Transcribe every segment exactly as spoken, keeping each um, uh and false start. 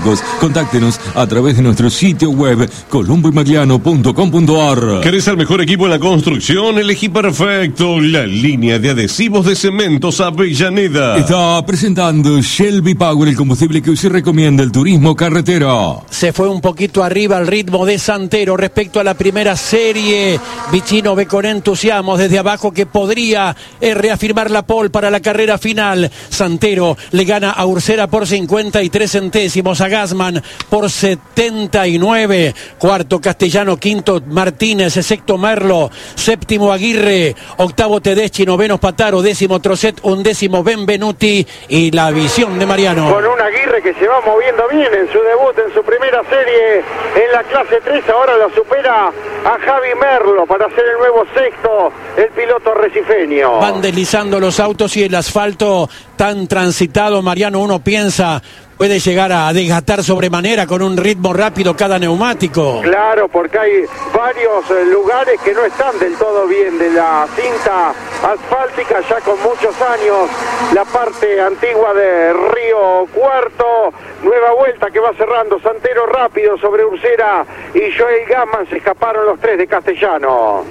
Contáctenos a través de nuestro sitio web columbo y magliano punto com punto ar. ¿Querés el mejor equipo en la construcción? Elegí perfecto la línea de adhesivos de Cementos Avellaneda. Está presentando Shelby Power, el combustible que hoy se recomienda el turismo carretera. Se fue un poquito arriba al ritmo de Santero respecto a la primera serie. Vicino ve con entusiasmo desde abajo que podría eh, reafirmar la pole para la carrera final. Santero le gana a Ursera por cincuenta y tres centésimos, a Gassman por setenta y nueve. Cuarto Castellano, quinto Martínez, sexto Merlo, séptimo Aguirre, octavo Tedeschi, noveno Pataro, décimo Trocet, undécimo Benvenuti y la visión de Mariano. Con un Aguirre que se va moviendo bien en su debut, en su primera serie en la clase tres, ahora lo supera a Javi Merlo para ser el nuevo sexto, el piloto recifeño. Van deslizando los autos y el asfalto tan transitado, Mariano, uno piensa puede llegar a desgastar sobremanera con un ritmo rápido cada neumático. Claro, porque hay varios eh, lugares que no están del todo bien de la cinta asfáltica, ya con muchos años, la parte antigua de Río Cuarto. Nueva vuelta que va cerrando Santero rápido sobre Ursera y Joel Gassman, se escaparon los tres de Castellano.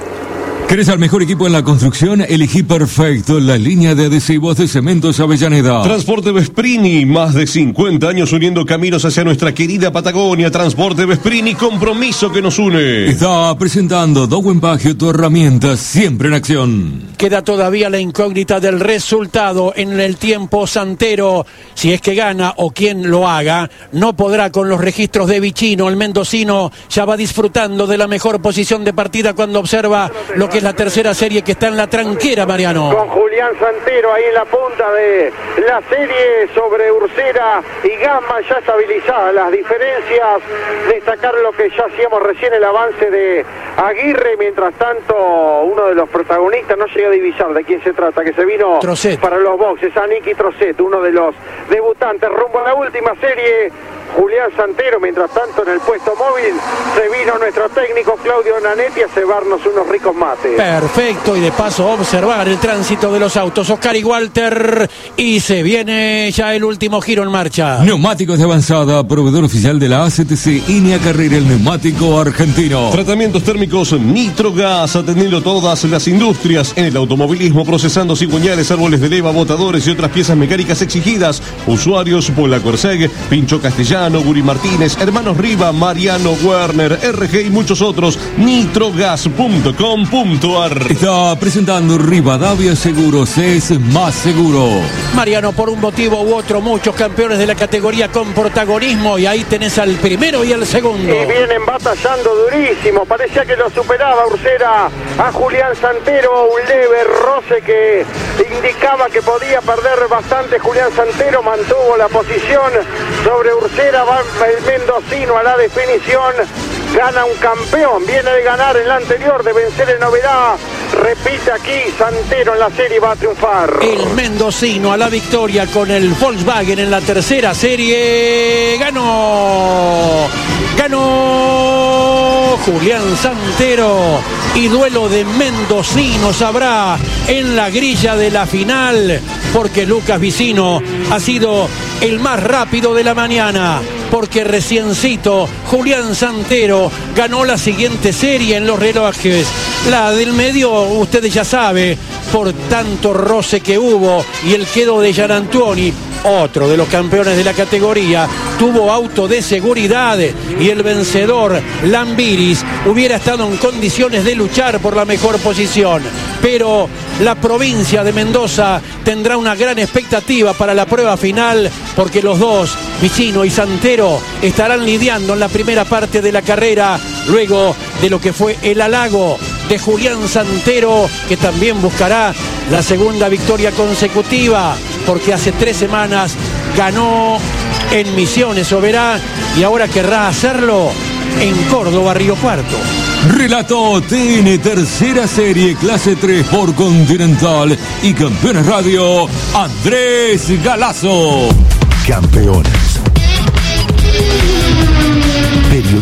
¿Querés al mejor equipo en la construcción? Elegí perfecto la línea de adhesivos de Cementos Avellaneda. Transporte Vesprini, más de cincuenta años uniendo caminos hacia nuestra querida Patagonia. Transporte Vesprini, compromiso que nos une. Está presentando Dowen Pagio, tu herramienta siempre en acción. Queda todavía la incógnita del resultado en el tiempo. Santero, si es que gana o quien lo haga, no podrá con los registros de Vicino. El mendocino ya va disfrutando de la mejor posición de partida cuando observa lo que es la tercera serie que está en la tranquera, Mariano. Con Julián Santero ahí en la punta de la serie sobre Ursera y Gassman ya estabilizadas las diferencias. Destacar lo que ya hacíamos recién, el avance de Aguirre. Mientras tanto, uno de los protagonistas no llega a divisar de quién se trata, que se vino Trocet para los boxes, a Nicky Trocet, uno de los debutantes rumbo a la última serie. Julián Santero, mientras tanto en el puesto móvil se vino nuestro técnico Claudio Nanetti a cebarnos unos ricos mates. Perfecto, y de paso observar el tránsito de los autos. Oscar y Walter, y se viene ya el último giro en marcha. Neumáticos de avanzada, proveedor oficial de la A C T C, Iña Carrera, el neumático argentino. Tratamientos térmicos Nitrogas, atendiendo todas las industrias en el automovilismo, procesando cigüeñales, árboles de leva, botadores y otras piezas mecánicas exigidas. Usuarios Pola Corseg, Pincho Castellano, Guri Martínez, Hermanos Riva, Mariano Werner, R G y muchos otros. Nitrogas punto com punto ar. Está presentando Rivadavia Seguros, es más seguro. Mariano, por un motivo u otro, muchos campeones de la categoría con protagonismo, y ahí tenés al primero y al segundo. Y vienen batallando durísimo, parecía que lo superaba Ursera a Julián Santero, un leve roce que indicaba que podía perder bastante. Julián Santero mantuvo la posición sobre Ursera. Va el mendocino a la definición, gana un campeón, viene de ganar en la anterior, de vencer en Novedad, repite aquí, Santero en la serie va a triunfar. El mendocino a la victoria con el Volkswagen en la tercera serie, ganó, ganó Julián Santero, y duelo de mendocinos habrá en la grilla de la final, porque Lucas Vicino ha sido el más rápido de la mañana, porque reciencito Julián Santero ganó la siguiente serie en los relojes. La del medio, ustedes ya saben, por tanto roce que hubo, y el quedo de Gianantuoni, otro de los campeones de la categoría, tuvo auto de seguridad, y el vencedor, Lambiris, hubiera estado en condiciones de luchar por la mejor posición. Pero la provincia de Mendoza tendrá una gran expectativa para la prueba final, porque los dos, Vicino y Santero, estarán lidiando en la primera parte de la carrera, luego de lo que fue el halago de Julián Santero, que también buscará la segunda victoria consecutiva, porque hace tres semanas ganó en Misiones Oberá y ahora querrá hacerlo en Córdoba, Río Cuarto. Relato T N, tercera serie, clase tres por Continental y Campeones Radio, Andrés Galazo. Campeones. Periodismo especial.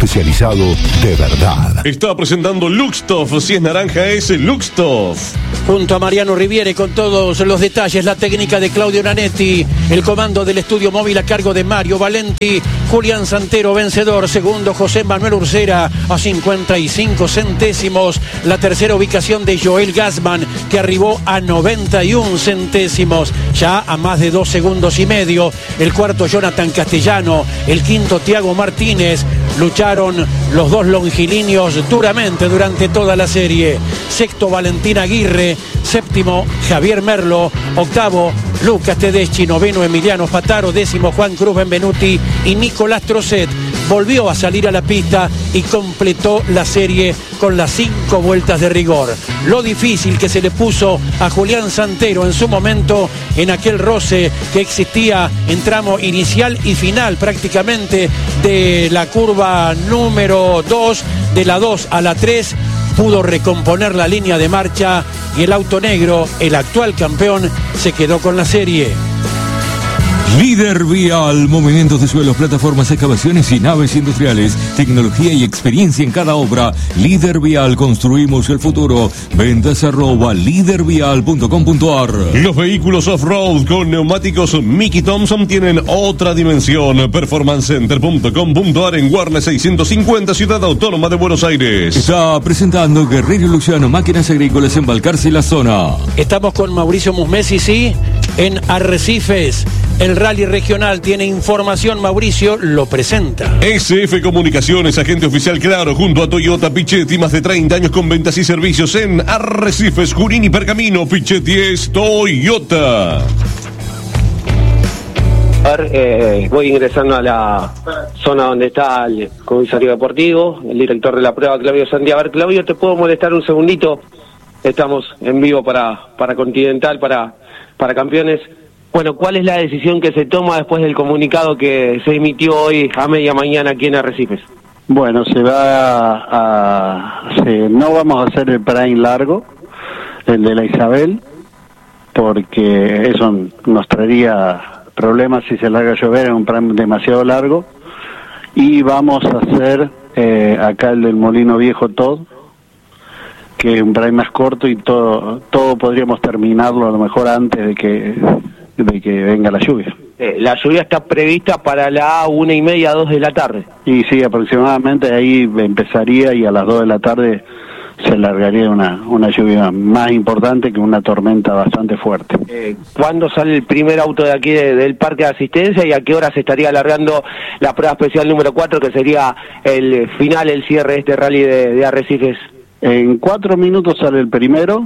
especializado de verdad. Está presentando Luxtoff. Si es naranja, es Luxtoff. Junto a Mariano Riviere con todos los detalles, la técnica de Claudio Nanetti, el comando del estudio móvil a cargo de Mario Valenti, Julián Santero vencedor, segundo José Manuel Ursera a cincuenta y cinco centésimos, la tercera ubicación de Joel Gassman que arribó a noventa y un centésimos, ya a más de dos segundos y medio, el cuarto Jonathan Castellano, el quinto Tiago Martínez, lucharon los dos longilíneos duramente durante toda la serie, sexto Valentín Aguirre, séptimo Javier Merlo, octavo Lucas Tedeschi, noveno Emiliano Fataro, décimo Juan Cruz Benvenuti y Nicolás Trocet volvió a salir a la pista y completó la serie con las cinco vueltas de rigor. Lo difícil que se le puso a Julián Santero en su momento en aquel roce que existía en tramo inicial y final prácticamente de la curva número dos, de la dos a la tres, pudo recomponer la línea de marcha y el auto negro, el actual campeón, se quedó con la serie. Líder Vial, movimientos de suelos, plataformas, excavaciones y naves industriales, tecnología y experiencia en cada obra. Líder Vial, construimos el futuro. Ventas arroba líder vial punto com punto a r. Los vehículos off-road con neumáticos Mickey Thompson tienen otra dimensión. performance center punto com punto a r en Warner seiscientos cincuenta, Ciudad Autónoma de Buenos Aires. Está presentando Guerrero y Luciano, máquinas agrícolas en Balcarce y la zona. Estamos con Mauricio Musmesi, sí, en Arrecifes. El rally regional tiene información, Mauricio lo presenta. S F Comunicaciones, agente oficial Claro, junto a Toyota Pichetti, más de treinta años con ventas y servicios en Arrecifes, Junín y Pergamino. Pichetti es Toyota. Eh, voy ingresando a la zona donde está el comisario deportivo, el director de la prueba, Claudio Santi. A ver, Claudio, ¿te puedo molestar un segundito? Estamos en vivo para, para Continental, para, para Campeones. Bueno, ¿cuál es la decisión que se toma después del comunicado que se emitió hoy a media mañana aquí en Arrecifes? Bueno, se va a... a se, no vamos a hacer el prime largo, el de la Isabel, porque eso nos traería problemas si se larga a llover en un prime demasiado largo. Y vamos a hacer eh, acá el del Molino Viejo Todd, que es un prime más corto y todo, todo podríamos terminarlo a lo mejor antes de que... de que venga la lluvia. Eh, la lluvia está prevista para la una y media, dos de la tarde. Y sí, aproximadamente ahí empezaría y a las dos de la tarde se largaría una, una lluvia más importante que una tormenta bastante fuerte. Eh, ¿Cuándo sale el primer auto de aquí de, del parque de asistencia y a qué hora se estaría alargando la prueba especial número cuatro, que sería el final, el cierre de este rally de, de Arrecifes? En cuatro minutos sale el primero.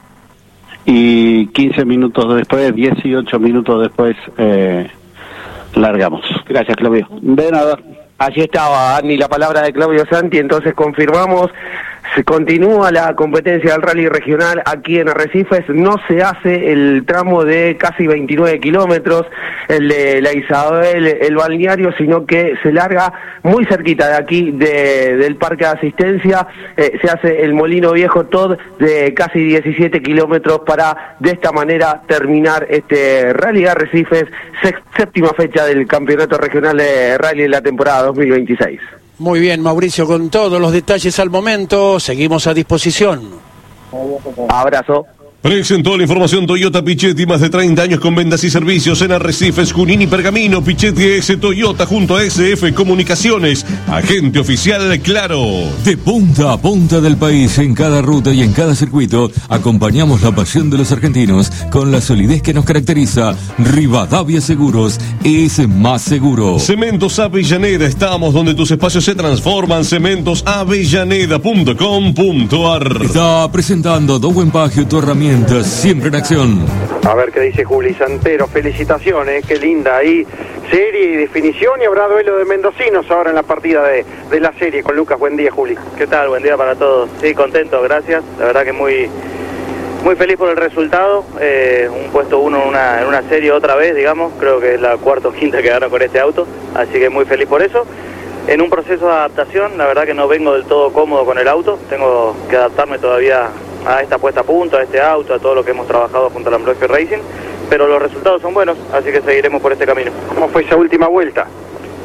Y quince minutos después, dieciocho minutos después, eh, largamos. Gracias, Claudio. De nada. Allí estaba, Andy, la palabra de Claudio Santi. Entonces confirmamos, se continúa la competencia del rally regional aquí en Arrecifes. No se hace el tramo de casi veintinueve kilómetros, el de la Isabel, el balneario, sino que se larga muy cerquita de aquí, de, del parque de asistencia. Eh, se hace el Molino Viejo Todd de casi diecisiete kilómetros para de esta manera terminar este rally de Arrecifes, séptima fecha del campeonato regional de rally de la temporada dos mil veintiséis. Muy bien, Mauricio, con todos los detalles al momento, seguimos a disposición. Abrazo. Presentó la información Toyota Pichetti, más de treinta años con ventas y servicios en Arrecifes, Junín y Pergamino. Pichetti es Toyota junto a S F Comunicaciones, agente oficial Claro. De punta a punta del país, en cada ruta y en cada circuito, acompañamos la pasión de los argentinos con la solidez que nos caracteriza. Rivadavia Seguros es más seguro. Cementos Avellaneda, estamos donde tus espacios se transforman. cementos avellaneda punto com punto a r. Está presentando Dowen Pagio, tu herramienta siempre en acción. A ver qué dice Juli Santero. Felicitaciones, qué linda ahí serie y definición, y habrá duelo de mendocinos ahora en la partida de, de la serie con Lucas. Buen día, Juli. ¿Qué tal? Buen día para todos. Sí, contento, gracias. La verdad que muy muy feliz por el resultado. Eh, un puesto uno en una, en una serie otra vez, digamos. Creo que es la cuarta o quinta que gano con este auto, así que muy feliz por eso. En un proceso de adaptación, la verdad que no vengo del todo cómodo con el auto. Tengo que adaptarme todavía a esta puesta a punto, a este auto, a todo lo que hemos trabajado junto a la Ambrosio Racing, pero los resultados son buenos, así que seguiremos por este camino. ¿Cómo fue esa última vuelta?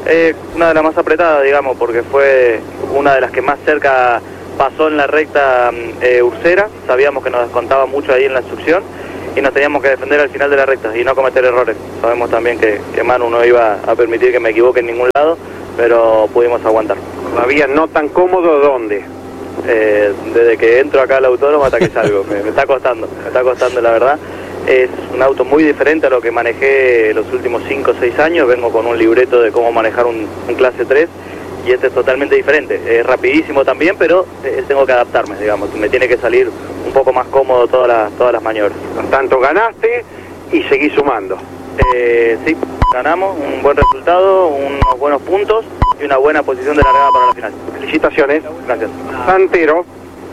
Eh, una de las más apretadas, digamos, porque fue una de las que más cerca pasó en la recta eh, Ursera. Sabíamos que nos descontaba mucho ahí en la succión y nos teníamos que defender al final de la recta y no cometer errores. Sabemos también que, que Manu no iba a permitir que me equivoque en ningún lado, pero pudimos aguantar. Todavía no tan cómodo, ¿dónde? Eh, desde que entro acá al autódromo hasta que salgo, me, me está costando, me está costando la verdad. Es un auto muy diferente a lo que manejé los últimos cinco o seis años. Vengo con un libreto de cómo manejar un, un clase tres y este es totalmente diferente. Es rapidísimo también, pero eh, tengo que adaptarme, digamos. Me tiene que salir un poco más cómodo todas las, todas las maniobras. Por tanto, ganaste y seguís sumando. Eh, sí, ganamos, un buen resultado, unos buenos puntos y una buena posición de largada para la final. Felicitaciones. Gracias. Santero.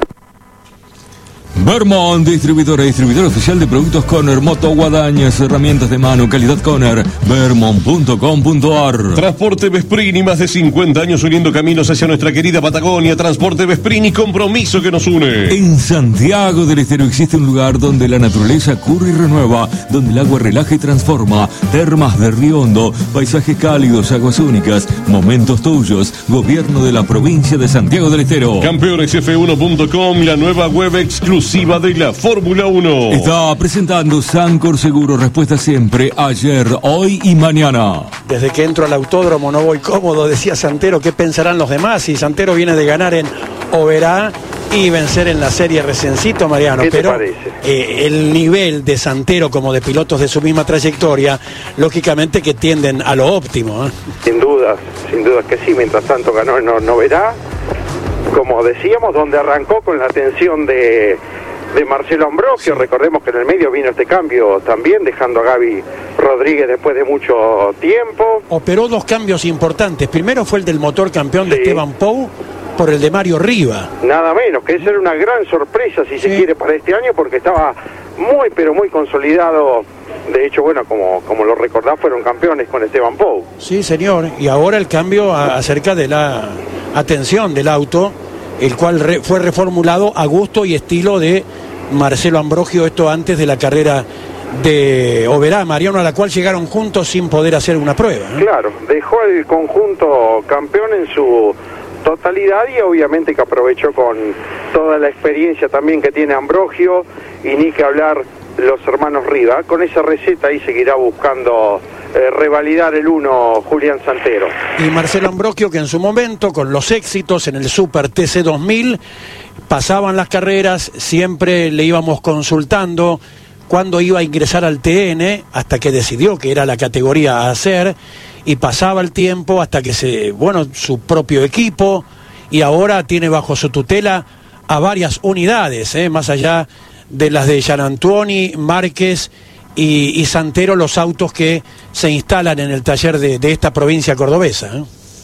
Vermont, distribuidora y distribuidor oficial de productos Conner, moto, guadañas, herramientas de mano, calidad Conner, vermont punto com punto a r. Transporte Vesprini, más de cincuenta años uniendo caminos hacia nuestra querida Patagonia. Transporte Vesprini, compromiso que nos une. En Santiago del Estero existe un lugar donde la naturaleza curre y renueva, donde el agua relaja y transforma. Termas de Río Hondo, paisajes cálidos, aguas únicas, momentos tuyos. Gobierno de la provincia de Santiago del Estero. Campeones F uno punto com, la nueva web exclusiva de la Fórmula uno. Está presentando Sancor Seguro, respuesta siempre, ayer, hoy y mañana. Desde que entro al autódromo no voy cómodo, decía Santero. ¿Qué pensarán los demás? Y Santero viene de ganar en Oberá y vencer en la serie Resencito, Mariano. ¿Qué te pero parece? Eh, el nivel de Santero como de pilotos de su misma trayectoria, lógicamente que tienden a lo óptimo, ¿eh? Sin dudas, sin dudas que sí. Mientras tanto ganó en Noverá, como decíamos, donde arrancó con la atención de, de Marcelo Ambrogio. Sí. Recordemos que en el medio vino este cambio también, dejando a Gaby Rodríguez después de mucho tiempo. Operó dos cambios importantes. Primero fue el del motor campeón sí. de Esteban Pou por el de Mario Riva. Nada menos, que esa era una gran sorpresa, si sí. se quiere, para este año, porque estaba muy, pero muy consolidado. De hecho, bueno, como, como lo recordás, fueron campeones con Esteban Pou. Sí, señor. Y ahora el cambio a, acerca de la atención del auto, el cual re, fue reformulado a gusto y estilo de Marcelo Ambrogio, esto antes de la carrera de Oberá, Mariano, a la cual llegaron juntos sin poder hacer una prueba, ¿eh? Claro, dejó el conjunto campeón en su totalidad y obviamente que aprovechó con toda la experiencia también que tiene Ambrogio, y ni que hablar los hermanos Riva. Con esa receta ahí seguirá buscando eh, revalidar el uno Julián Santero. Y Marcelo Ambrogio, que en su momento, con los éxitos en el Super T C dos mil, pasaban las carreras, siempre le íbamos consultando cuándo iba a ingresar al T N, hasta que decidió que era la categoría a hacer, y pasaba el tiempo hasta que se, bueno, su propio equipo, y ahora tiene bajo su tutela a varias unidades, ¿eh? Más allá de las de Gianantuoni, Márquez y, y Santero, los autos que se instalan en el taller de, de esta provincia cordobesa, ¿eh?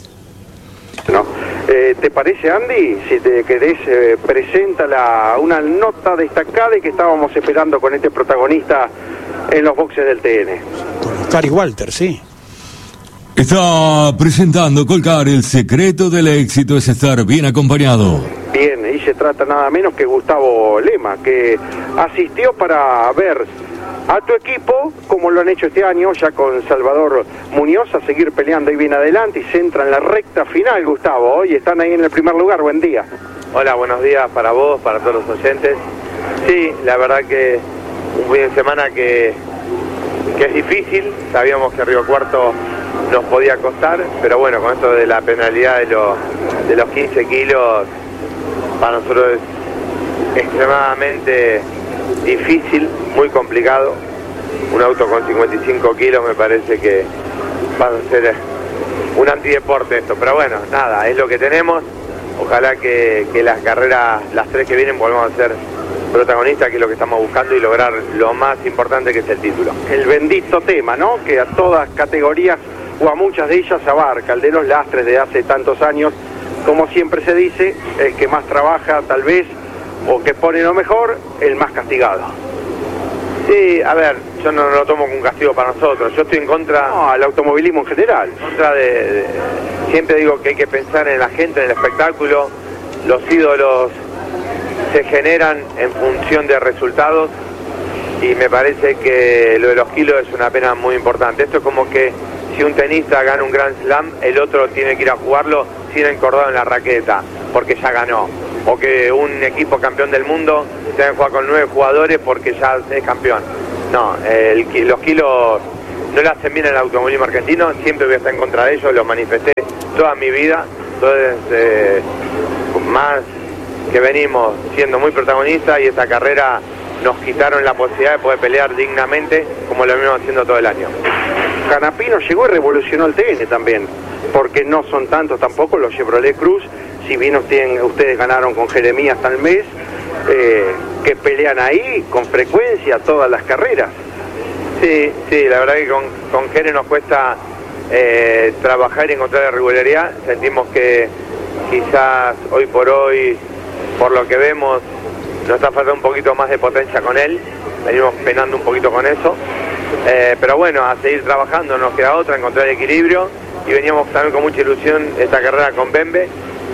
No. Eh, ¿Te parece, Andy? Si te querés, eh, presenta la, una nota destacada y que estábamos esperando con este protagonista en los boxes del T N. Con Oscar y Walter, sí. Está presentando Colcar, el secreto del éxito es estar bien acompañado. Bien, y se trata nada menos que Gustavo Lema, que asistió para ver a tu equipo, como lo han hecho este año, ya con Salvador Muñoz, a seguir peleando y bien adelante, y se entra en la recta final, Gustavo. Hoy están ahí en el primer lugar, buen día. Hola, buenos días para vos, para todos los oyentes. Sí, la verdad que un fin de semana que, que es difícil, sabíamos que Río Cuarto nos podía costar, pero bueno, con esto de la penalidad de los, de los quince kilos, para nosotros es extremadamente difícil, muy complicado. Un auto con cincuenta y cinco kilos me parece que va a ser un antideporte esto, pero bueno, nada, es lo que tenemos. Ojalá que, que las carreras, las tres que vienen, volvamos a ser protagonistas, que es lo que estamos buscando, y lograr lo más importante, que es el título. El bendito tema, ¿no? Que a todas categorías, o a muchas de ellas, abarca, el de los lastres de hace tantos años. Como siempre se dice, el que más trabaja tal vez, o que pone lo mejor, el más castigado. Sí, a ver, yo no, no lo tomo como un castigo para nosotros. Yo estoy en contra... No, al automovilismo en general. En contra de, de... Siempre digo que hay que pensar en la gente, en el espectáculo. Los ídolos se generan en función de resultados, y me parece que lo de los kilos es una pena muy importante. Esto es como que si un tenista gana un Grand Slam, el otro tiene que ir a jugarlo sin encordado en la raqueta, porque ya ganó. O que un equipo campeón del mundo tenga que jugar con nueve jugadores porque ya es campeón. No, el, los kilos no le hacen bien al automovilismo argentino, siempre voy a estar en contra de ellos, lo manifesté toda mi vida. Entonces, eh, más que venimos siendo muy protagonistas y esta carrera nos quitaron la posibilidad de poder pelear dignamente como lo venimos haciendo todo el año. Canapino llegó y revolucionó el T N también, porque no son tantos tampoco los Chevrolet Cruz, si bien ustedes, ustedes ganaron con Jeremías tal mes, eh, que pelean ahí con frecuencia todas las carreras. Sí, sí, la verdad que con, con Jere nos cuesta eh, trabajar y encontrar la regularidad. Sentimos que quizás hoy por hoy, por lo que vemos, nos está faltando un poquito más de potencia con él, venimos penando un poquito con eso, eh, pero bueno, a seguir trabajando, nos queda otra, encontrar el equilibrio, y veníamos también con mucha ilusión esta carrera con Bembe,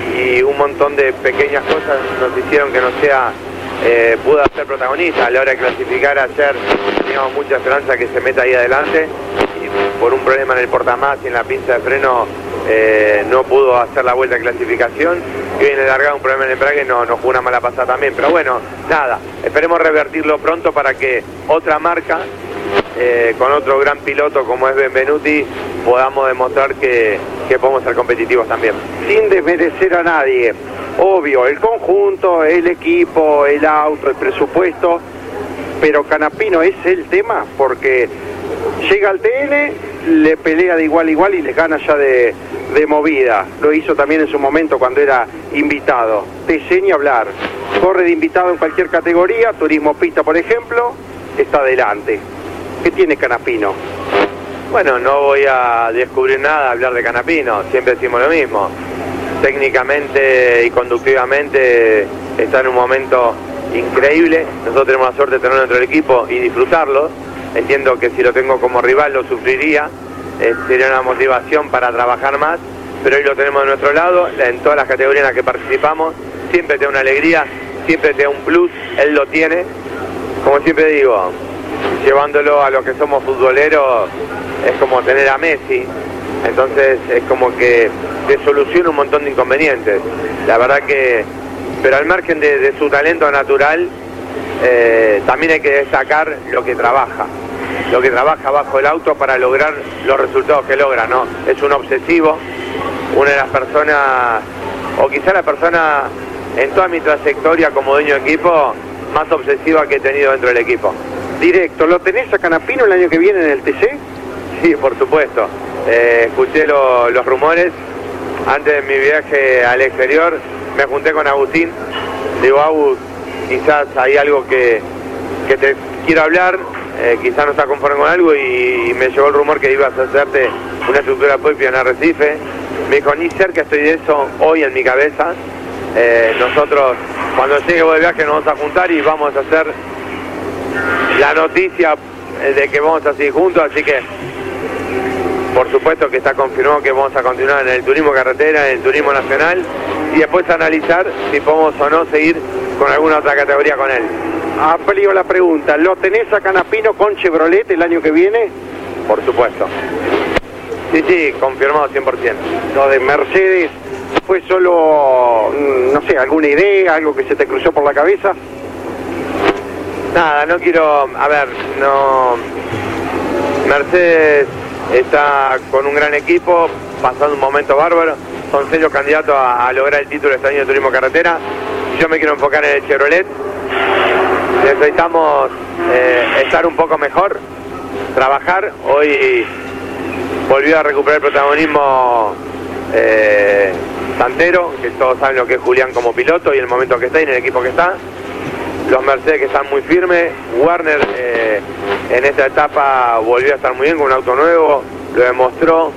y un montón de pequeñas cosas nos hicieron que no sea, eh, pudo ser protagonista. A la hora de clasificar ayer teníamos mucha esperanza que se meta ahí adelante, y por un problema en el portamás y en la pinza de freno eh, no pudo hacer la vuelta de clasificación, y hoy en el largado un problema en el embrague no, nos jugó una mala pasada también, pero bueno, nada, esperemos revertirlo pronto para que otra marca eh, con otro gran piloto como es Benvenuti podamos demostrar que, que podemos ser competitivos también. Sin desmerecer a nadie, obvio, el conjunto, el equipo, el auto, el presupuesto, pero Canapino es el tema, porque llega al T N, le pelea de igual a igual y les gana ya de, de movida. Lo hizo también en su momento cuando era invitado. Te enseña a hablar. Corre de invitado en cualquier categoría, turismo pista por ejemplo, está adelante. ¿Qué tiene Canapino? Bueno, no voy a descubrir nada, hablar de Canapino, siempre decimos lo mismo. Técnicamente y conductivamente está en un momento increíble. Nosotros tenemos la suerte de tenerlo dentro del equipo y disfrutarlo. Entiendo que si lo tengo como rival lo sufriría, eh, sería una motivación para trabajar más, pero hoy lo tenemos de nuestro lado, en todas las categorías en las que participamos, siempre te da una alegría, siempre te da un plus, él lo tiene, como siempre digo, llevándolo a lo que somos futboleros, es como tener a Messi, entonces es como que te soluciona un montón de inconvenientes, la verdad que, pero al margen de, de su talento natural, Eh, también hay que destacar lo que trabaja, lo que trabaja bajo el auto para lograr los resultados que logra, ¿no? Es un obsesivo, una de las personas, o quizá la persona en toda mi trayectoria como dueño de equipo, más obsesiva que he tenido dentro del equipo. Directo, ¿lo tenés a Canapino el año que viene en el T C? Sí, por supuesto. Eh, escuché lo, los rumores, antes de mi viaje al exterior, me junté con Agustín, digo, Agus, quizás hay algo que, que te quiero hablar, eh, quizás no está conforme con algo, y, y me llegó el rumor que ibas a hacerte una estructura propia en Arrecife. Me dijo, ni cerca estoy de eso hoy en mi cabeza. Eh, nosotros, cuando llegue vos de viaje, nos vamos a juntar y vamos a hacer la noticia de que vamos a seguir juntos, así que por supuesto que está confirmado que vamos a continuar en el turismo carretera, en el turismo nacional, y después analizar si podemos o no seguir con alguna otra categoría con él. Amplio la pregunta, ¿lo tenés a Canapino con Chevrolet el año que viene? Por supuesto. Sí, sí, confirmado cien por ciento. Lo de Mercedes, ¿fue solo, no sé, alguna idea, algo que se te cruzó por la cabeza? Nada, no quiero, a ver, no... Mercedes está con un gran equipo, pasando un momento bárbaro, son serios candidatos a, a lograr el título este año de turismo carretera. Yo me quiero enfocar en el Chevrolet, necesitamos eh, estar un poco mejor, trabajar. Hoy volvió a recuperar el protagonismo eh, Santero, que todos saben lo que es Julián como piloto y el momento que está y en el equipo que está. Los Mercedes que están muy firmes, Warner eh, en esta etapa volvió a estar muy bien con un auto nuevo, lo demostró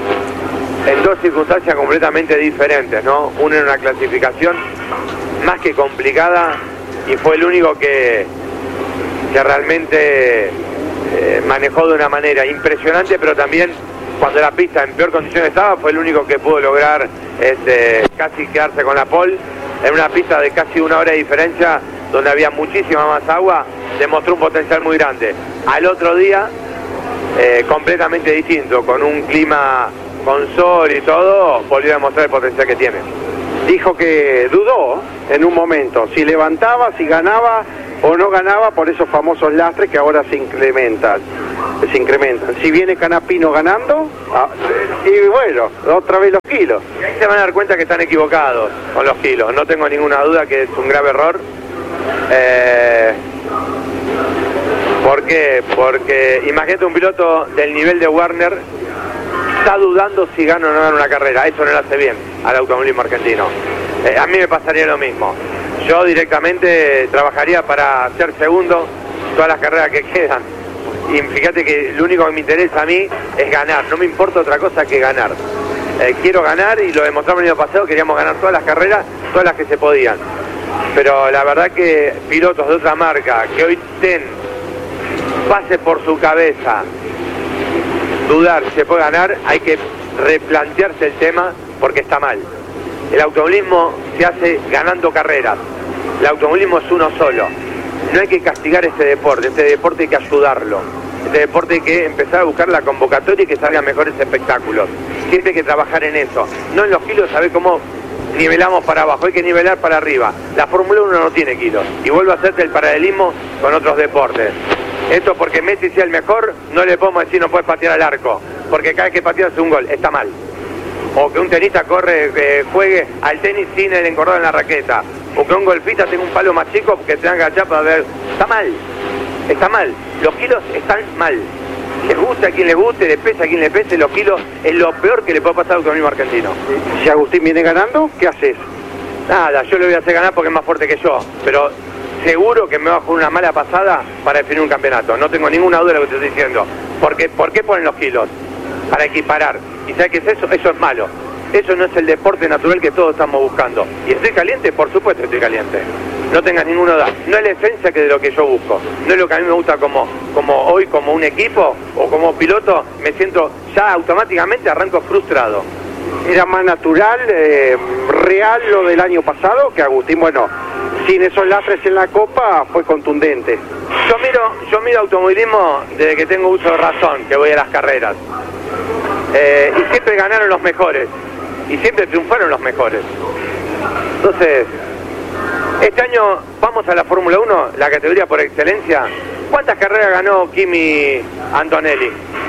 en dos circunstancias completamente diferentes, ¿no? Una en una clasificación más que complicada y fue el único que, que realmente eh, manejó de una manera impresionante, pero también cuando la pista en peor condición estaba, fue el único que pudo lograr este, casi quedarse con la pole en una pista de casi una hora de diferencia, donde había muchísima más agua, demostró un potencial muy grande. Al otro día eh, completamente distinto, con un clima con sol y todo, volvió a demostrar el potencial que tiene. Dijo que dudó en un momento si levantaba, si ganaba o no ganaba por esos famosos lastres que ahora se incrementan. Se incrementan. Si viene Canapino ganando, ah, y bueno, otra vez los kilos. Y ahí se van a dar cuenta que están equivocados con los kilos. No tengo ninguna duda que es un grave error. Eh, ¿Por qué? Porque imagínate un piloto del nivel de Warner está dudando si gana o no gana una carrera. Eso no le hace bien al automovilismo argentino. Eh, a mí me pasaría lo mismo. Yo directamente trabajaría para ser segundo todas las carreras que quedan. Y fíjate que lo único que me interesa a mí es ganar. No me importa otra cosa que ganar. Eh, quiero ganar y lo demostramos el año pasado. Queríamos ganar todas las carreras, todas las que se podían. Pero la verdad que pilotos de otra marca que hoy ten pase por su cabeza dudar si se puede ganar, hay que replantearse el tema porque está mal. El automovilismo se hace ganando carreras. El automovilismo es uno solo. No hay que castigar este deporte, este deporte hay que ayudarlo. Este deporte hay que empezar a buscar la convocatoria y que salgan mejores espectáculos. Siempre hay que trabajar en eso. No en los kilos, saber cómo nivelamos para abajo, hay que nivelar para arriba. La Fórmula uno no tiene kilos. Y vuelvo a hacerte el paralelismo con otros deportes. Esto porque Messi sea el mejor, no le podemos decir no puedes patear al arco. Porque cada vez que pateas un gol, está mal. O que un tenista corre, eh, juegue al tenis sin el encordado en la raqueta. O que un golfista tenga un palo más chico que se haga agachar para ver. Está mal. Está mal. Los kilos están mal. Les gusta a quien le guste, le pesa a quien le pese, los kilos es lo peor que le puede pasar al automovilismo argentino. Si Agustín viene ganando, ¿qué haces? Nada, yo le voy a hacer ganar porque es más fuerte que yo. Pero seguro que me va a jugar una mala pasada para definir un campeonato. No tengo ninguna duda de lo que te estoy diciendo. Porque, ¿por qué ponen los kilos? Para equiparar. ¿Y sabes qué es eso? Eso es malo. Eso no es el deporte natural que todos estamos buscando. ¿Y estoy caliente? Por supuesto estoy caliente. No tengas ninguna duda. No es la esencia que de lo que yo busco. No es lo que a mí me gusta como, como hoy, como un equipo o como piloto. Me siento ya automáticamente arranco frustrado. Era más natural, eh, real lo del año pasado, que Agustín, bueno, sin esos lastres en la Copa fue contundente. Yo miro, yo miro automovilismo desde que tengo uso de razón, que voy a las carreras. Eh, y siempre ganaron los mejores. Y siempre triunfaron los mejores. Entonces, este año vamos a la Fórmula uno, la categoría por excelencia. ¿Cuántas carreras ganó Kimi Antonelli?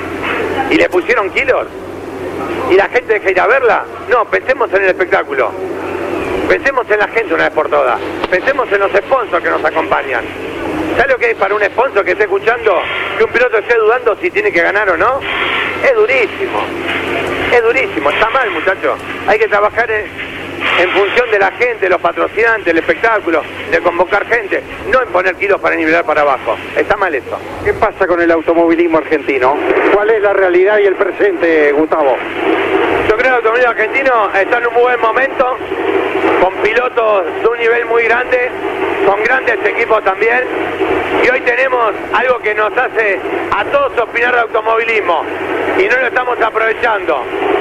¿Y le pusieron kilos? ¿Y la gente deja ir a verla? No, pensemos en el espectáculo. Pensemos en la gente una vez por todas. Pensemos en los sponsors que nos acompañan. ¿Sabes lo que es para un sponsor que esté escuchando que un piloto esté dudando si tiene que ganar o no? Es durísimo. Es durísimo. Está mal, muchachos. Hay que trabajar en, en función de la gente, los patrocinantes, el espectáculo, de convocar gente, no en poner kilos para nivelar para abajo. Está mal eso. ¿Qué pasa con el automovilismo argentino? ¿Cuál es la realidad y el presente, Gustavo? Yo creo que el automovilismo argentino está en un muy buen momento, con pilotos de un nivel muy grande, con grandes equipos también, y hoy tenemos algo que nos hace a todos opinar de automovilismo, y no lo estamos aprovechando,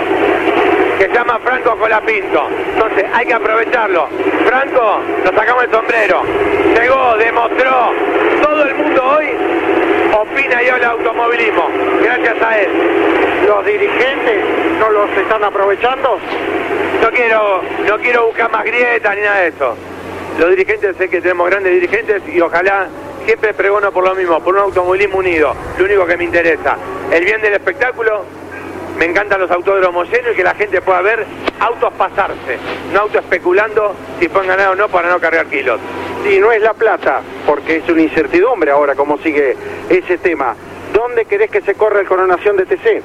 que se llama Franco Colapinto. Entonces hay que aprovecharlo. Franco, nos sacamos el sombrero, llegó, demostró, todo el mundo hoy opina y habla de automovilismo, gracias a él. ¿Los dirigentes no los están aprovechando? No quiero, no quiero buscar más grietas ni nada de eso. Los dirigentes, sé que tenemos grandes dirigentes y ojalá siempre pregono por lo mismo, por un automovilismo unido. Lo único que me interesa, el bien del espectáculo. Me encantan los autódromos llenos y que la gente pueda ver autos pasarse, no autos especulando si pueden ganar o no para no cargar kilos. Sí, no es La Plata, porque es una incertidumbre ahora cómo sigue ese tema. ¿Dónde querés que se corra el Coronación de T C?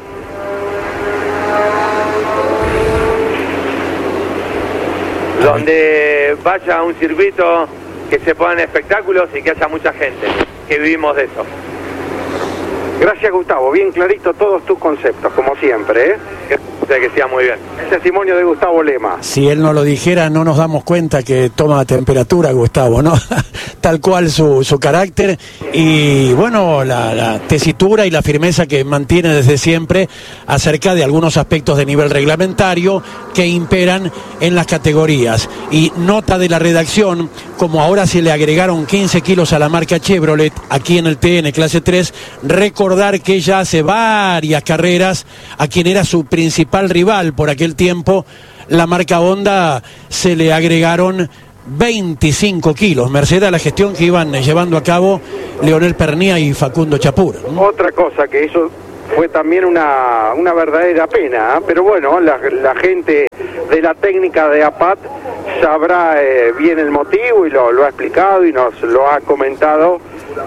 Donde vaya a un circuito que se pongan espectáculos y que haya mucha gente, que vivimos de eso. Gracias, Gustavo. Bien clarito todos tus conceptos, como siempre, ¿eh? sea que siga muy bien. El testimonio de Gustavo Lema. Si él no lo dijera, no nos damos cuenta que toma temperatura, Gustavo, ¿no? Tal cual su, su carácter y, bueno, la, la tesitura y la firmeza que mantiene desde siempre acerca de algunos aspectos de nivel reglamentario que imperan en las categorías. Y nota de la redacción, como ahora se le agregaron quince kilos a la marca Chevrolet, aquí en el T N clase tres, recordar que ya hace varias carreras a quien era su principal rival por aquel tiempo, la marca Honda, se le agregaron veinticinco kilos, merced a la gestión que iban llevando a cabo Leonel Pernía y Facundo Chapur. Otra cosa que eso fue también una, una verdadera pena, ¿eh? Pero bueno, la, la gente de la técnica de A P A T sabrá eh, bien el motivo y lo, lo ha explicado y nos lo ha comentado,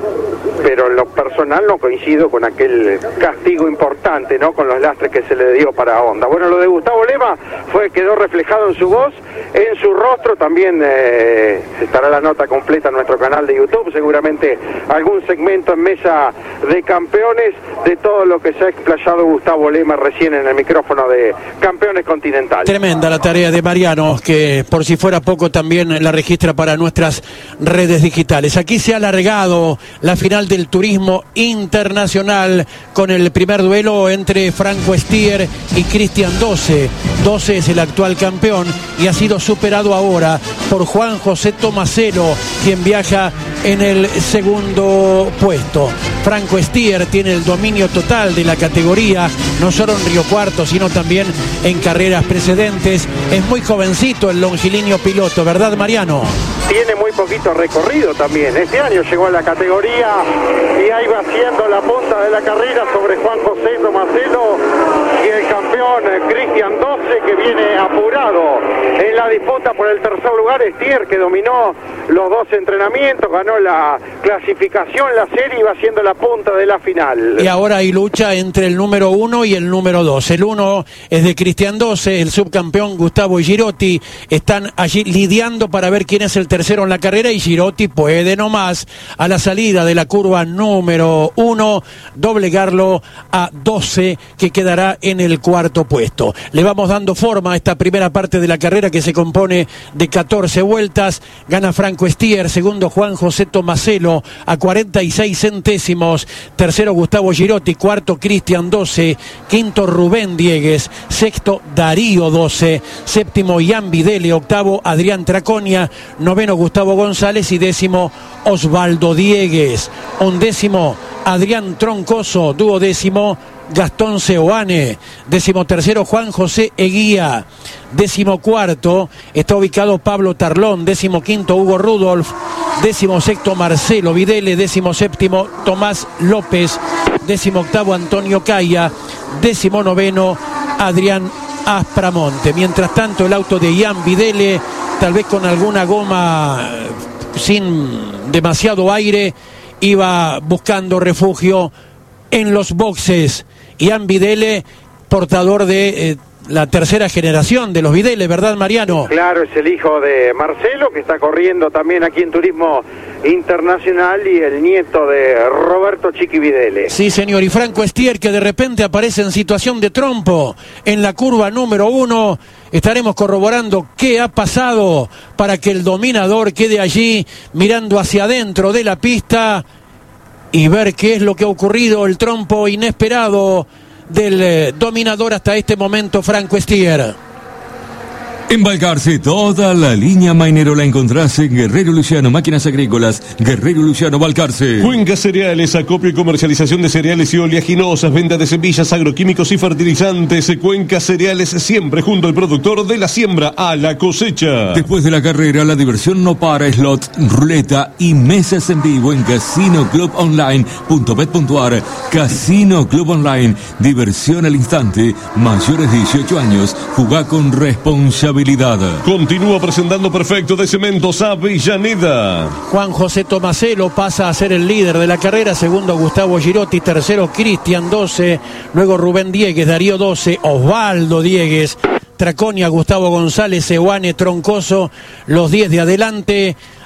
pero en lo personal no coincido con aquel castigo importante, ¿no? Con los lastres que se le dio para Honda. Bueno, lo de Gustavo Lema fue, quedó reflejado en su voz, en su rostro, también eh, estará la nota completa en nuestro canal de YouTube, seguramente algún segmento en Mesa de Campeones de todo lo que se ha explayado Gustavo Lema recién en el micrófono de Campeones Continentales. Tremenda la tarea de Mariano, que por si fuera poco también la registra para nuestras redes digitales. Aquí se ha alargado la final del turismo internacional con el primer duelo entre Franco Stier y Cristian Doce. Doce es el actual campeón y ha sido superado ahora por Juan José Tomaselo, quien viaja en el segundo puesto. Franco Stier tiene el dominio total de la categoría, no solo en Río Cuarto, sino también en carreras precedentes. Es muy jovencito el longilíneo piloto, ¿verdad, Mariano? Tiene muy poquito recorrido también. Este año llegó a la categoría y ahí va haciendo la punta de la carrera sobre Juan José Tomaselo y el campeón Cristian Doce, que viene apurado en la disputa por el tercer lugar. Stier, que dominó los dos entrenamientos, ganó la clasificación, la serie, y va haciendo la punta de la final. Y ahora hay lucha entre el número uno y el número dos. El uno es de Cristian Doce, el subcampeón Gustavo Girotti. Están allí lidiando para ver quién es el tercero en la carrera, y Girotti puede nomás a la salida de la curva número uno doblegarlo a Doce, que quedará en el cuarto puesto. Le vamos dando forma a esta primera parte de la carrera, que se compone de catorce vueltas. Gana Franco Stier, segundo Juan José Tomaselo a cuarenta y seis centésimos, tercero Gustavo Girotti, cuarto Cristian Doce, quinto Rubén Diegues, sexto Darío Doce, séptimo Ian Videle, octavo Adrián Traconia, noveno Gustavo González y décimo Osvaldo Diegues, undécimo Adrián Troncoso, duodécimo Gastón Seoane, décimo tercero Juan José Eguía, décimo cuarto está ubicado Pablo Tarlón, décimo quinto Hugo Rudolf, décimo sexto Marcelo Videle, décimo séptimo Tomás López, décimo octavo Antonio Caya, décimo noveno Adrián Aspramonte. Mientras tanto, el auto de Ian Videle, tal vez con alguna goma sin demasiado aire, iba buscando refugio en los boxes. Ian Videle, portador de eh, la tercera generación de los Videle, ¿verdad, Mariano? Claro, es el hijo de Marcelo, que está corriendo también aquí en Turismo Internacional, y el nieto de Roberto Chiqui Videle. Sí, señor, y Franco Stier, que de repente aparece en situación de trompo en la curva número uno. Estaremos corroborando qué ha pasado para que el dominador quede allí mirando hacia adentro de la pista y ver qué es lo que ha ocurrido, el trompo inesperado del eh, dominador hasta este momento, Franco Stier. En Balcarce, toda la línea Mainero la encontrás en Guerrero Luciano, Máquinas Agrícolas, Guerrero Luciano, Balcarce. Cuenca Cereales, acopio y comercialización de cereales y oleaginosas, venta de semillas, agroquímicos y fertilizantes. Cuenca Cereales, siempre junto al productor, de la siembra a la cosecha. Después de la carrera, la diversión no para. Slot, ruleta y mesas en vivo en casino club online punto bet punto ar. Casino Club Online, diversión al instante, mayores de dieciocho años, jugá con responsabilidad. Continúa presentando Perfecto de Cementos Avellaneda. Juan José Tomaselo pasa a ser el líder de la carrera, segundo Gustavo Girotti, tercero Cristian Doce, luego Rubén Diegues, Darío Doce, Osvaldo Diegues, Traconia, Gustavo González, Seoane, Troncoso, los diez de adelante.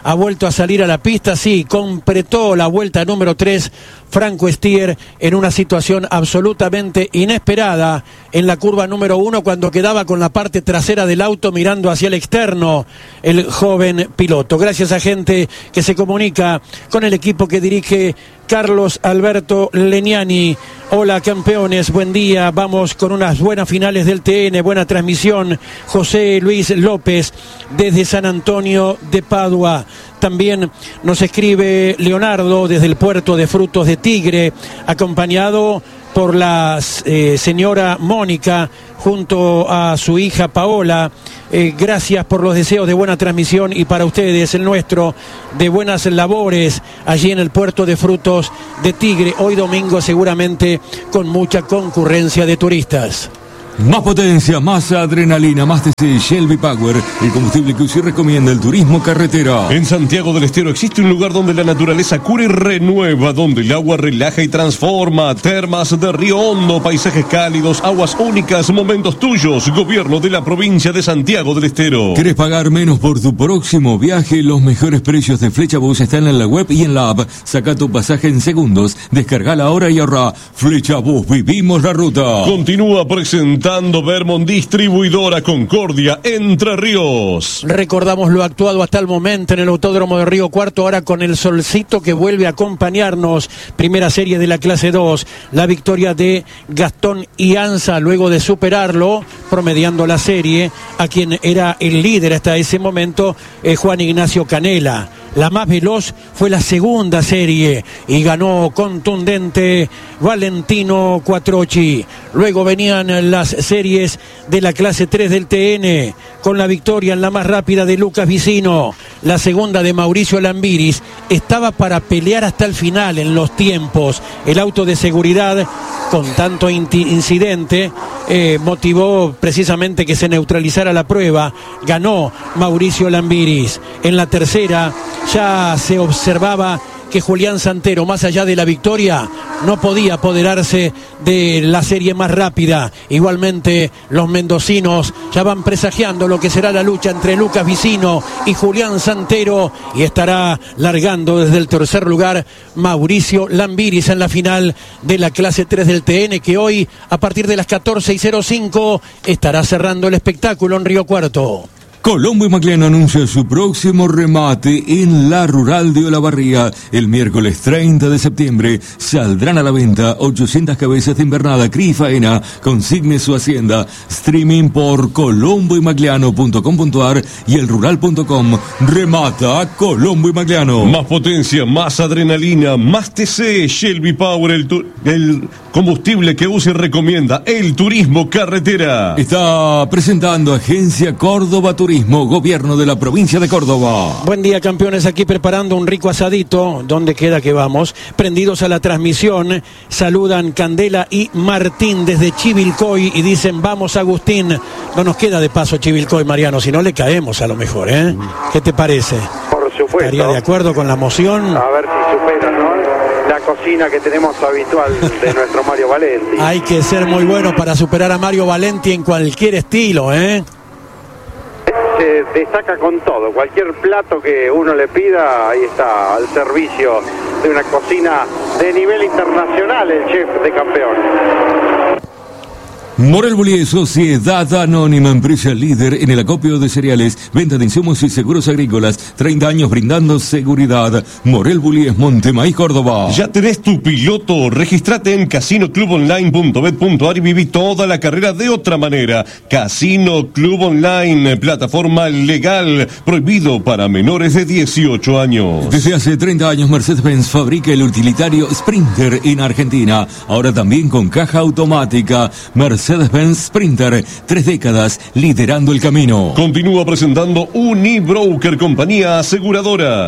ha vuelto a salir a la pista, sí, completó la vuelta número tres, Franco Stier, en una situación absolutamente inesperada en la curva número uno, cuando quedaba con la parte trasera del auto mirando hacia el externo el joven piloto. Gracias a gente que se comunica con el equipo que dirige Carlos Alberto Leniani. Hola campeones, buen día, vamos con unas buenas finales del T N, buena transmisión. José Luis López desde San Antonio de Padua. También nos escribe Leonardo desde el puerto de Frutos de Tigre, acompañado por la eh, señora Mónica junto a su hija Paola. Eh, gracias por los deseos de buena transmisión y para ustedes el nuestro de buenas labores allí en el puerto de Frutos de Tigre. Hoy domingo seguramente con mucha concurrencia de turistas. Más potencia, más adrenalina, más T C Shelby Power, el combustible que usted recomienda el turismo carretera. En Santiago del Estero existe un lugar donde la naturaleza cura y renueva, donde el agua relaja y transforma. Termas de Río Hondo, paisajes cálidos, aguas únicas, momentos tuyos. Gobierno de la provincia de Santiago del Estero. ¿Querés pagar menos por tu próximo viaje? Los mejores precios de Flechabús están en la web y en la app. Saca tu pasaje en segundos, descargala ahora y ahorra. Flechabús, vivimos la ruta. Continúa presentando Vermont Distribuidora Concordia, Entre Ríos. Recordamos lo actuado hasta el momento en el Autódromo de Río Cuarto, ahora con el solcito que vuelve a acompañarnos. Primera serie de la clase dos, la victoria de Gastón Ianza, luego de superarlo, promediando la serie, a quien era el líder hasta ese momento, eh, Juan Ignacio Canela. La más veloz fue la segunda serie y ganó contundente Valentino Quattrocchi. Luego venían las series de la clase tres del T N, con la victoria en la más rápida de Lucas Vicino. La segunda de Mauricio Lambiris estaba para pelear hasta el final en los tiempos. El auto de seguridad, con tanto incidente, eh, motivó precisamente que se neutralizara la prueba. Ganó Mauricio Lambiris. En la tercera ya se observaba que Julián Santero, más allá de la victoria, no podía apoderarse de la serie más rápida. Igualmente los mendocinos ya van presagiando lo que será la lucha entre Lucas Vicino y Julián Santero, y estará largando desde el tercer lugar Mauricio Lambiris en la final de la clase tres del T N, que hoy a partir de las catorce y cero cinco estará cerrando el espectáculo en Río Cuarto. Colombo y Magliano anuncia su próximo remate en la Rural de Olavarría. El miércoles treinta de septiembre saldrán a la venta ochocientas cabezas de invernada cría y faena. Consigne su hacienda. Streaming por colombo y magliano punto com punto a r y el rural punto com. Remata Colombo y Magliano. Más potencia, más adrenalina, más T C Shelby Power, el, tu- el combustible que U C I recomienda, el turismo carretera. Está presentando Agencia Córdoba Turismo, Gobierno de la provincia de Córdoba. Buen día campeones, aquí preparando un rico asadito. ¿Dónde queda que vamos? Prendidos a la transmisión, saludan Candela y Martín desde Chivilcoy y dicen vamos Agustín. No nos queda de paso Chivilcoy, Mariano, si no le caemos a lo mejor, ¿eh? ¿Qué te parece? Por supuesto. ¿Estaría de acuerdo con la moción? A ver si supera, ¿no? La cocina que tenemos habitual de nuestro Mario Valenti. Hay que ser muy bueno para superar a Mario Valenti en cualquier estilo, ¿eh? Se destaca con todo, cualquier plato que uno le pida, ahí está, al servicio de una cocina de nivel internacional, el chef de campeón. Morel Bullies, Sociedad Anónima, empresa líder en el acopio de cereales, venta de insumos y seguros agrícolas, treinta años brindando seguridad. Morel Bullies, Montemaíz, Córdoba. ¿Ya tenés tu piloto? Registrate en casino club online punto bet punto a r y viví toda la carrera de otra manera. Casino Club Online, plataforma legal, prohibido para menores de dieciocho años. Desde hace treinta años Mercedes-Benz fabrica el utilitario Sprinter en Argentina, ahora también con caja automática. Mercedes Mercedes-Benz Sprinter, tres décadas liderando el camino. Continúa presentando Unibroker, compañía aseguradora.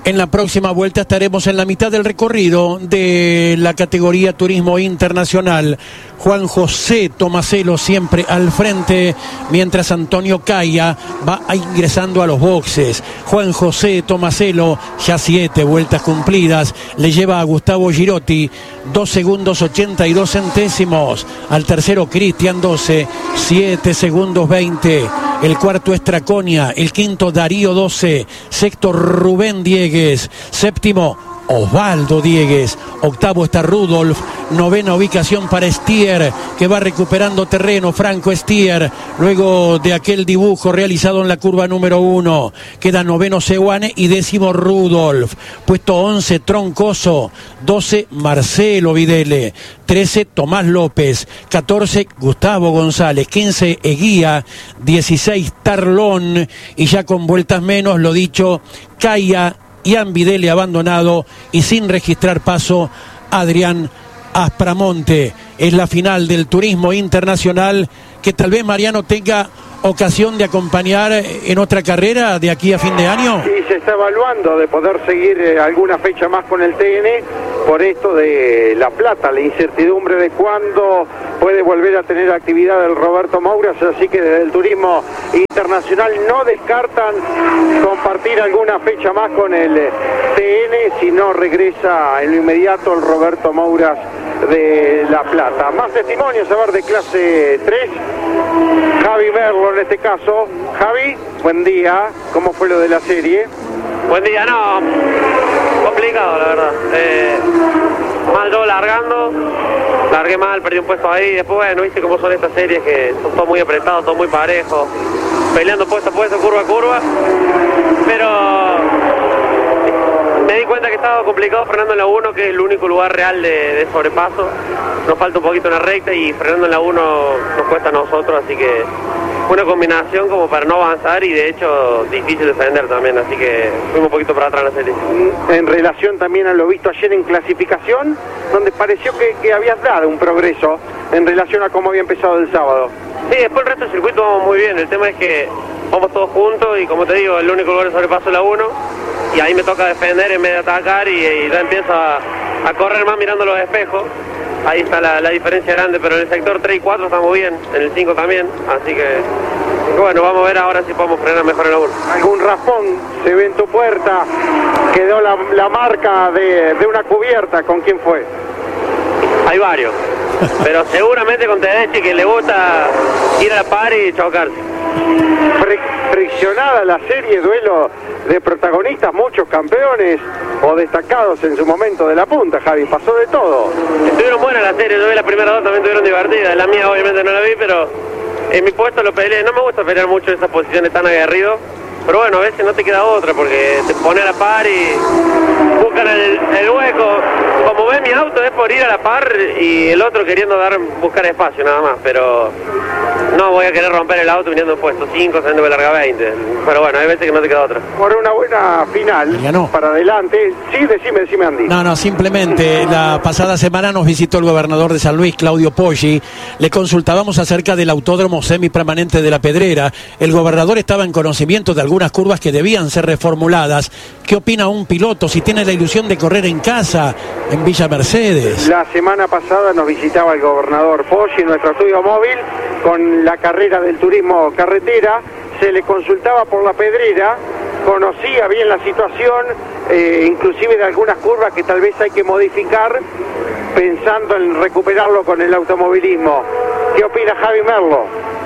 En la próxima vuelta estaremos en la mitad del recorrido de la categoría Turismo Internacional. Juan José Tomaselo siempre al frente, mientras Antonio Caya va ingresando a los boxes. Juan José Tomaselo, ya siete vueltas cumplidas, le lleva a Gustavo Girotti dos segundos ochenta y dos centésimos. Al tercero Cristian doce, siete segundos veinte. El cuarto es Traconia, el quinto Darío doce, sexto Rubén Diegues, séptimo Osvaldo Diegues, octavo está Rudolf, novena ubicación para Stier, que va recuperando terreno, Franco Stier, luego de aquel dibujo realizado en la curva número uno, queda noveno Seoane y décimo Rudolf, puesto once Troncoso, doce Marcelo Videle, trece Tomás López, catorce Gustavo González, quince Eguía, dieciséis Tarlón y ya con vueltas menos, lo dicho, Caya, Ian Videle abandonado y sin registrar paso Adrián Aspramonte. Es la final del Turismo Internacional que tal vez Mariano tenga ocasión de acompañar en otra carrera de aquí a fin de año. Sí, se está evaluando de poder seguir eh, alguna fecha más con el T N por esto de La Plata, la incertidumbre de cuándo puede volver a tener actividad el Roberto Mouras, así que desde el Turismo Internacional no descartan compartir alguna fecha más con el T N si no regresa en lo inmediato el Roberto Mouras de La Plata. Más testimonios, a ver, de clase tres. Javi Merlo en este caso. Javi, buen día. ¿Cómo fue lo de la serie? Buen día, no. Complicado, la verdad. Eh, mal yo largando. Largué mal, perdí un puesto ahí. Después, bueno, viste cómo son estas series que son todos muy apretados, todos muy parejos. Peleando puesto a puesto, curva a curva. Pero me di cuenta que estaba complicado frenando en la uno, que es el único lugar real de, de sobrepaso. Nos falta un poquito en la recta y frenando en la uno nos cuesta a nosotros, así que una combinación como para no avanzar y de hecho difícil de defender también, así que fuimos un poquito para atrás en la serie. En relación también a lo visto ayer en clasificación, donde pareció que, que habías dado un progreso en relación a cómo había empezado el sábado. Sí, después el resto del circuito vamos muy bien, el tema es que vamos todos juntos y como te digo, el único lugar de sobrepaso es la uno y ahí me toca defender en vez de atacar y, y ya empiezo a, a correr más mirando los espejos. Ahí está la, la diferencia grande, pero en el sector tres y cuatro estamos bien, en el cinco también, así que bueno, vamos a ver ahora si podemos frenar mejor en la uno. ¿Algún raspón se ve en tu puerta? ¿Quedó la, la marca de, de una cubierta? ¿Con quién fue? Hay varios, pero seguramente con Tedeschi, que le gusta ir a la par y chocarse. Friccionada la serie, duelo de protagonistas, muchos campeones o destacados en su momento de la punta, Javi, pasó de todo. Estuvieron buenas las series, yo vi las primeras dos, también estuvieron divertidas, la mía obviamente no la vi, pero en mi puesto lo peleé, no me gusta pelear mucho en esas posiciones tan aguerrido, pero bueno, a veces no te queda otra porque te pone a la par y buscan el, el hueco. Como ven, mi auto es por ir a la par y el otro queriendo dar buscar espacio nada más, pero no voy a querer romper el auto viniendo en puesto cinco, sabiendo que larga veinte, pero bueno, hay veces que no te queda otra. Por una buena final, ya no. Para adelante, sí, decime, decime Andy. No, no, simplemente la pasada semana nos visitó el gobernador de San Luis, Claudio Poggi, le consultábamos acerca del autódromo semipermanente de La Pedrera, el gobernador estaba en conocimiento de algunas curvas que debían ser reformuladas. ¿Qué opina un piloto si tiene la ilusión de correr en casa, en Villa Mercedes? La semana pasada nos visitaba el gobernador Poggi en nuestro estudio móvil con la carrera del turismo carretera, se le consultaba por La Pedrera, conocía bien la situación, eh, inclusive de algunas curvas que tal vez hay que modificar pensando en recuperarlo con el automovilismo. ¿Qué opina Javi Merlo?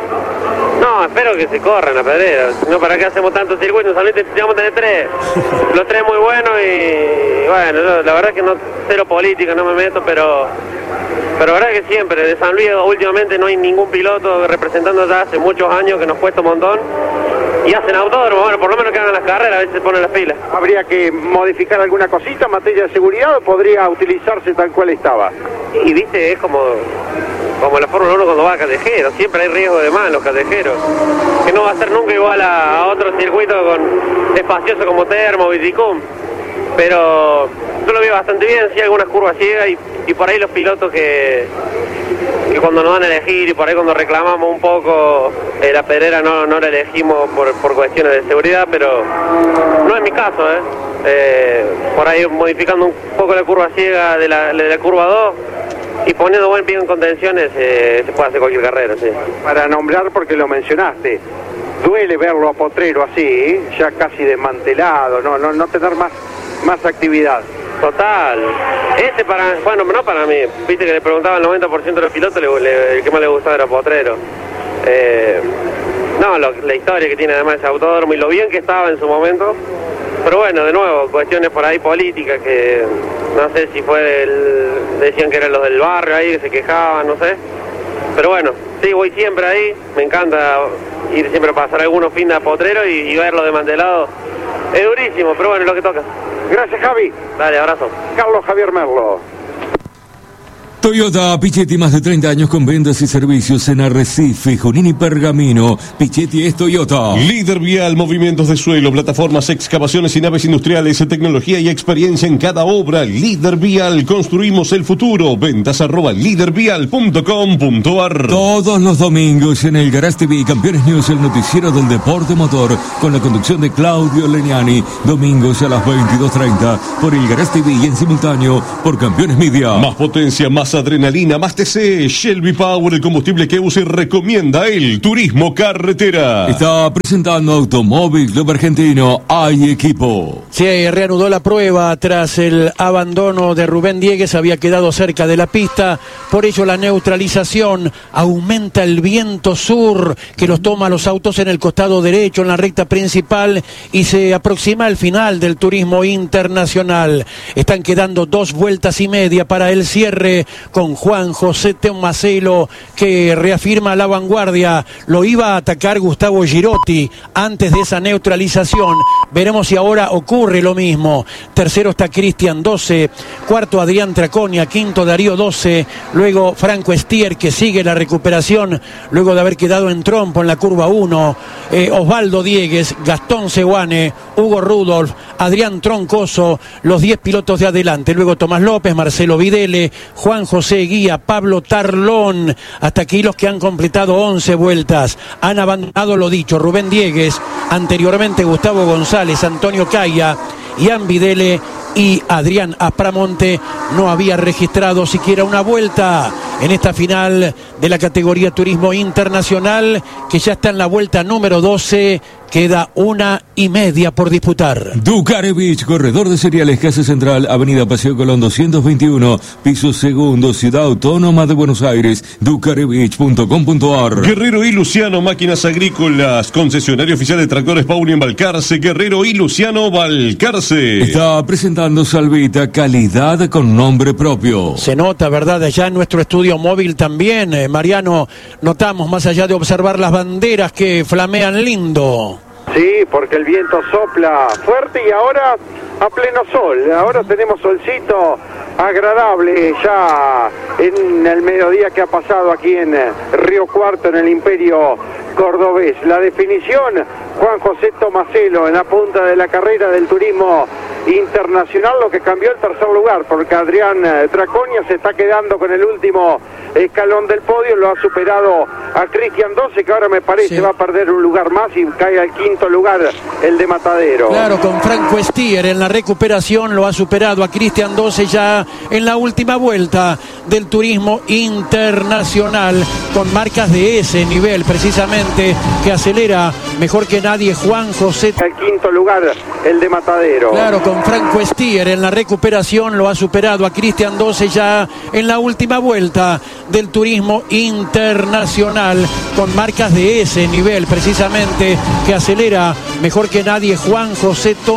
No, espero que se corra en La Pedrera, no, ¿para qué hacemos tantos circuitos? Solamente vamos a tener tres, los tres muy buenos y bueno, yo, la verdad es que no, cero política, no me meto, pero pero la verdad es que siempre, de San Luis últimamente no hay ningún piloto representando ya hace muchos años que nos cuesta un montón y hacen autódromo, bueno, por lo menos que hagan las carreras, a veces se ponen las pilas. ¿Habría que modificar alguna cosita en materia de seguridad o podría utilizarse tal cual estaba? Y viste, es como como la Fórmula uno cuando va a callejero, siempre hay riesgo de más en los callejeros, que no va a ser nunca igual a, a otro circuito con espacioso como Termo, Viticum, pero yo lo veo bastante bien, sí, algunas curvas ciegas y, y por ahí los pilotos que, que cuando nos dan a elegir y por ahí cuando reclamamos un poco eh, La Pedrera no, no la elegimos por, por cuestiones de seguridad, pero no es mi caso, ¿eh? eh, por ahí modificando un poco la curva ciega de la, de la curva dos y poniendo buen pie en contenciones, eh, se puede hacer cualquier carrera, sí. Para nombrar, porque lo mencionaste, duele verlo a Potrero así, ¿eh? Ya casi desmantelado, no, no, no tener más, más actividad. Total. Este para, bueno, no para mí, viste que le preguntaba al noventa por ciento de los pilotos, le, le, el que más le gustaba era Potrero. Eh, no, lo, la historia que tiene además ese autódromo y lo bien que estaba en su momento. Pero bueno, de nuevo, cuestiones por ahí políticas que no sé si fue del, decían que eran los del barrio ahí que se quejaban, no sé. Pero bueno, sí, voy siempre ahí, me encanta ir siempre a pasar algunos fines a Potrero y, y verlo desmantelado. Es durísimo, pero bueno, es lo que toca. Gracias, Javi. Dale, abrazo. Carlos Javier Merlo. Toyota Pichetti, más de treinta años con ventas y servicios en Arrecife, Junín y Pergamino. Pichetti es Toyota. Líder vial, movimientos de suelo, plataformas, excavaciones y naves industriales, tecnología y experiencia en cada obra. Líder vial, construimos el futuro. Ventas arroba líder vial punto com punto ar. Todos los domingos en el Garage T V, Campeones News, el noticiero del deporte motor, con la conducción de Claudio Legnani. Domingos a las veintidós treinta por el Garage T V y en simultáneo por Campeones Media. Más potencia, más adrenalina, más T C. Shelby Power, el combustible que usa y recomienda el turismo carretera. Está presentando Automóvil Club Argentino. Hay equipo. Se reanudó la prueba tras el abandono de Rubén Diegues. Había quedado cerca de la pista. Por ello la neutralización. Aumenta el viento sur que los toma a los autos en el costado derecho, en la recta principal, y se aproxima el final del turismo internacional. Están quedando dos vueltas y media para el cierre, con Juan José Tomaselo, que reafirma la vanguardia. Lo iba a atacar Gustavo Girotti antes de esa neutralización. Veremos si ahora ocurre lo mismo. Tercero está Cristian, doce. Cuarto Adrián Traconia. Quinto Darío, doce. Luego Franco Estier, que sigue la recuperación luego de haber quedado en trompo en la curva uno. Eh, Osvaldo Diegues, Gastón Seguane, Hugo Rudolf, Adrián Troncoso, los diez pilotos de adelante. Luego Tomás López, Marcelo Videle, Juan José Guía, Pablo Tarlón. Hasta aquí los que han completado once vueltas. Han abandonado lo dicho: Rubén Diegues, anteriormente Gustavo González, Antonio Caya, Ian Videle y Adrián Aspramonte. No había registrado siquiera una vuelta en esta final de la categoría Turismo Internacional, que ya está en la vuelta número doce. Queda una y media por disputar. Ducarevich, corredor de cereales, Casa Central, Avenida Paseo Colón doscientos veintiuno, piso segundo, Ciudad Autónoma de Buenos Aires, ducarevich punto com punto ar. Guerrero y Luciano, máquinas agrícolas, concesionario oficial de tractores Pauli en Balcarce. Guerrero y Luciano, Balcarce. Está presentando Salvita, calidad con nombre propio. Se nota, ¿verdad? Allá en nuestro estudio móvil también, eh, Mariano, notamos, más allá de observar las banderas que flamean lindo. Sí, porque el viento sopla fuerte y ahora a pleno sol. Ahora tenemos solcito agradable ya en el mediodía que ha pasado aquí en Río Cuarto, en el Imperio Cordobés. La definición, Juan José Tomaselo en la punta de la carrera del turismo internacional, lo que cambió el tercer lugar, porque Adrián Traconia se está quedando con el último escalón del podio. Lo ha superado a Cristian doce, que ahora me parece sí. va a perder un lugar más y cae al quinto lugar el de Matadero. Claro, con Franco Estier en la recuperación lo ha superado a Cristian doce ya en la última vuelta del turismo internacional, con marcas de ese nivel precisamente, que acelera mejor que nadie Juan José. Al quinto lugar el de Matadero. Claro, con Franco Estier en la recuperación lo ha superado a Cristian doce ya en la última vuelta del turismo internacional, con marcas de ese nivel precisamente, que acelera mejor que nadie Juan José